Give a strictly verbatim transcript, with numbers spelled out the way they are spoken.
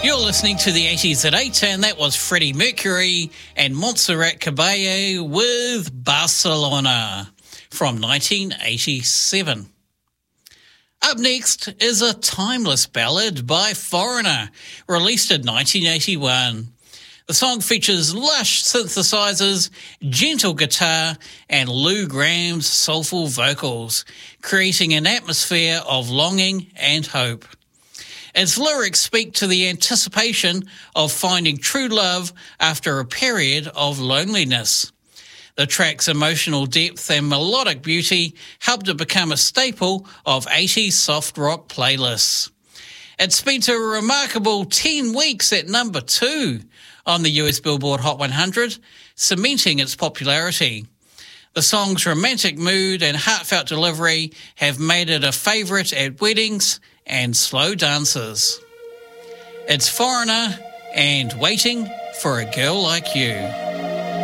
You're listening to the eighties at eight, and that was Freddie Mercury and Montserrat Caballé with Barcelona from nineteen eighty-seven. Up next is a timeless ballad by Foreigner, released in nineteen eighty-one. The song features lush synthesizers, gentle guitar, and Lou Gramm's soulful vocals, creating an atmosphere of longing and hope. Its lyrics speak to the anticipation of finding true love after a period of loneliness. The track's emotional depth and melodic beauty helped it become a staple of eighties soft rock playlists. It spent a remarkable ten weeks at number two on the U S Billboard Hot one hundred, cementing its popularity. The song's romantic mood and heartfelt delivery have made it a favourite at weddings and slow dances. It's Foreigner and Waiting for a Girl Like You.